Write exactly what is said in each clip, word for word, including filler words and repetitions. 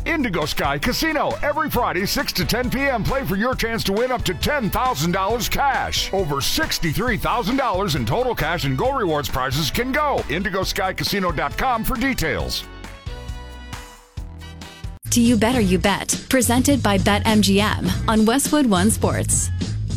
Indigo Sky Casino. Every Friday, six to ten p.m. Play for your chance to win up to ten thousand dollars cash. Over sixty-three thousand dollars in total cash and Go Rewards prizes can go. indigo sky casino dot com for details. To You Better You Bet, presented by BetMGM on Westwood One Sports.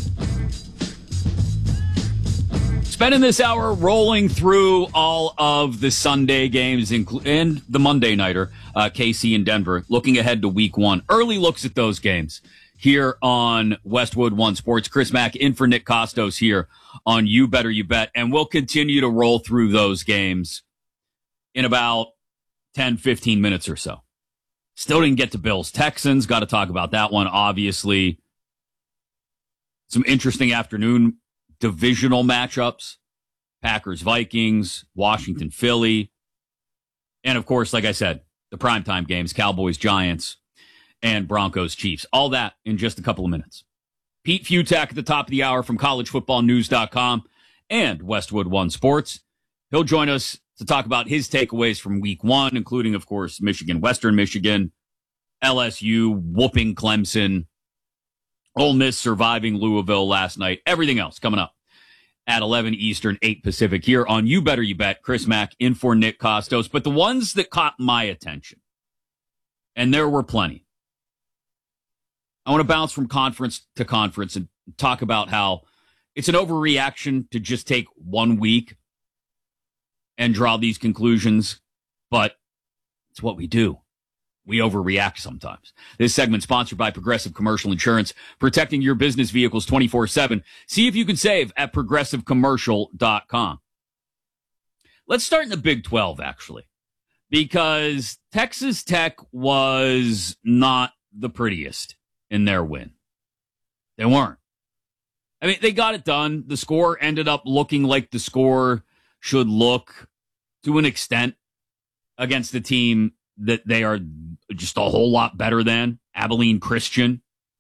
Spending this hour rolling through all of the Sunday games inclu- and the Monday nighter, uh, K C and Denver, looking ahead to week one. Early looks at those games here on Westwood One Sports. Chris Mack in for Nick Costos here on You Better You Bet. And we'll continue to roll through those games in about ten, fifteen minutes or so. Still didn't get to Bills Texans. Got to talk about that one, obviously. Some interesting afternoon divisional matchups. Packers Vikings, Washington Philly. And of course, like I said, the primetime games, Cowboys Giants and Broncos Chiefs. All that in just a couple of minutes. Pete Futak at the top of the hour from college football news dot com and Westwood One Sports. He'll join us to talk about his takeaways from week one, including, of course, Michigan, Western Michigan, L S U, whooping Clemson, Ole Miss surviving Louisville last night, everything else coming up at eleven Eastern, eight Pacific here on You Better You Bet. Chris Mack in for Nick Costos. But the ones that caught my attention, and there were plenty, I want to bounce from conference to conference and talk about how it's an overreaction to just take one week and draw these conclusions, but it's what we do. We overreact sometimes. This segment sponsored by Progressive Commercial Insurance, protecting your business vehicles twenty-four seven. See if you can save at progressive commercial dot com. Let's start in the Big twelve, actually, because Texas Tech was not the prettiest in their win. They weren't. I mean, they got it done. The score ended up looking like the score should look to an extent against the team that they are just a whole lot better than, Abilene Christian.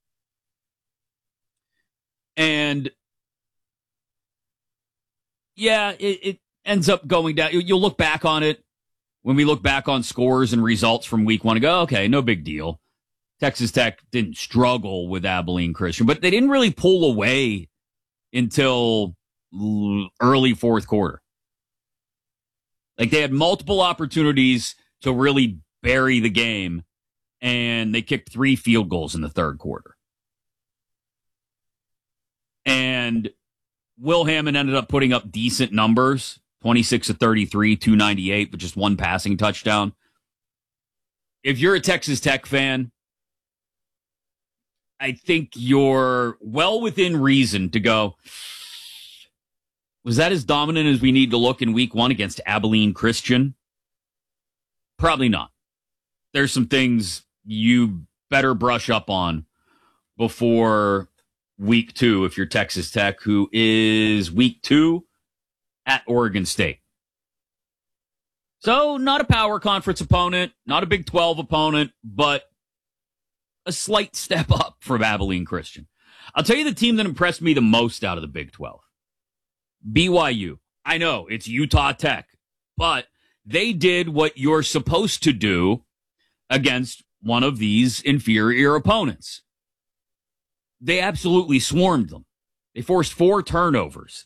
And yeah, it, it ends up going down. You'll look back on it when we look back on scores and results from week one and go, okay, no big deal. Texas Tech didn't struggle with Abilene Christian, but they didn't really pull away until early fourth quarter. Like, they had multiple opportunities to really bury the game, and they kicked three field goals in the third quarter. And Will Hammond ended up putting up decent numbers, twenty-six of thirty-three, two ninety-eight, but just one passing touchdown. If you're a Texas Tech fan, I think you're well within reason to go, was that as dominant as we need to look in week one against Abilene Christian? Probably not. There's some things you better brush up on before week two if you're Texas Tech, who is week two at Oregon State. So not a power conference opponent, not a Big twelve opponent, but a slight step up from Abilene Christian. I'll tell you the team that impressed me the most out of the Big twelve. B Y U. I know it's Utah Tech, but they did what you're supposed to do against one of these inferior opponents. They absolutely swarmed them. They forced four turnovers.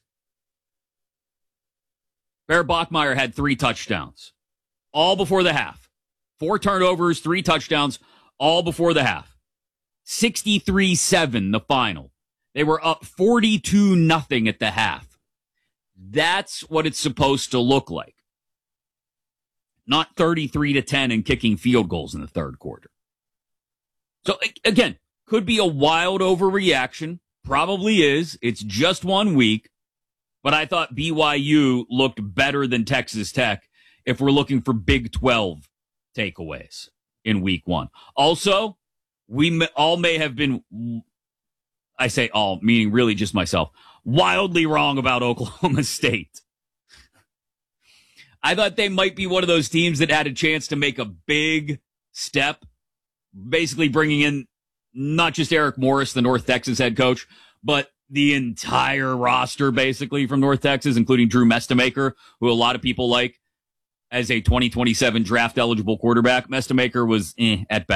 Bear Bachmeier had three touchdowns, all before the half. Four turnovers, three touchdowns, all before the half. sixty-three seven the final. They were up forty-two nothing at the half. That's what it's supposed to look like. Not thirty-three to ten and kicking field goals in the third quarter. So, again, could be a wild overreaction. Probably is. It's just one week. But I thought B Y U looked better than Texas Tech if we're looking for Big twelve takeaways in week one. Also, we may, all may have been, I say all, meaning really just myself, wildly wrong about Oklahoma State. I thought they might be one of those teams that had a chance to make a big step, basically bringing in not just Eric Morris, the North Texas head coach, but the entire roster basically from North Texas, including Drew Mestamaker, who a lot of people like as a twenty twenty-seven draft eligible quarterback. Mestamaker was eh, at best.